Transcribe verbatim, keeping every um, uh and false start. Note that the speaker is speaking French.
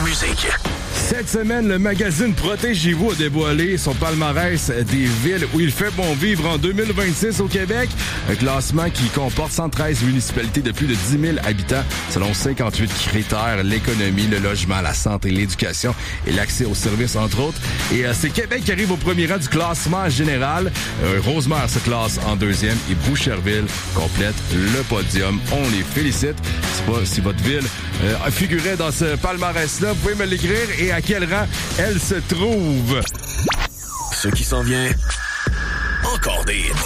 musique. Cette semaine, le magazine Protégez-vous a dévoilé son palmarès des villes où il fait bon vivre en deux mille vingt-six au Québec. Un classement qui comporte cent treize municipalités de plus de dix mille habitants selon cinquante-huit critères, l'économie, le logement, la santé, l'éducation et l'accès aux services, entre autres. Et euh, c'est Québec qui arrive au premier rang du classement général. Euh, Rosemère se classe en deuxième et Boucherville complète le podium. On les félicite. Je sais pas si votre ville euh, figurait dans ce palmarès-là. Vous pouvez me l'écrire et à quel rang elle se trouve. Ce qui s'en vient, encore des hits.